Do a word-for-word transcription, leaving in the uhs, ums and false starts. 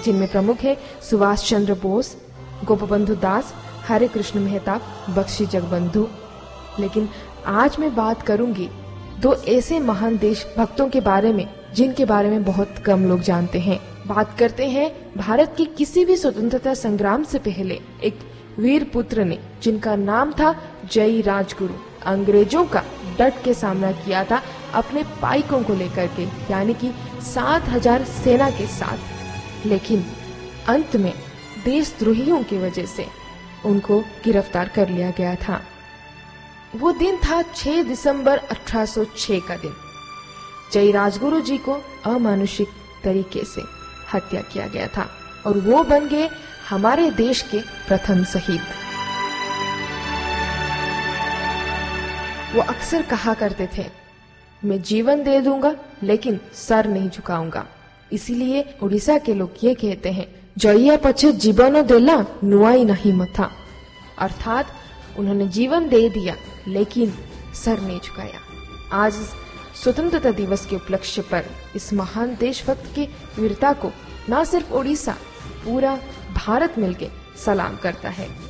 जिनमें प्रमुख है सुभाष चंद्र बोस, गोपबंधु दास, हरे कृष्ण मेहता, बख्शी जगबंधु। लेकिन आज मैं बात करूंगी दो ऐसे महान देशभक्तों के बारे में जिनके बारे में बहुत कम लोग जानते हैं। बात करते हैं भारत की किसी भी स्वतंत्रता संग्राम से पहले एक वीर पुत्र ने जिनका नाम था जय राजगुरु। अंग्रेजों का डट के सामना किया था अपने पाइकों को लेकर के, यानी कि सात हजार सेना के साथ। लेकिन अंत में देशद्रोहियों की वजह से उनको गिरफ्तार कर लिया गया था। वो दिन था छह दिसंबर अठारह सौ छह का दिन। जय राजगुरु जी को अमानुषिक तरीके से हत्या किया गया था और वो बन गए हमारे देश के प्रथम शहीद। वो अक्सर कहा करते थे, मैं जीवन दे दूंगा लेकिन सर नहीं झुकाऊंगा। इसीलिए उड़ीसा के लोग ये कहते हैं, जइया पछे जीवन देला नुआई नहीं मथा, अर्थात उन्होंने जीवन दे दिया लेकिन सर नहीं झुकाया। आज स्वतंत्रता दिवस के उपलक्ष्य पर इस महान देशभक्त की वीरता को न सिर्फ उड़ीसा, पूरा भारत मिलके सलाम करता है।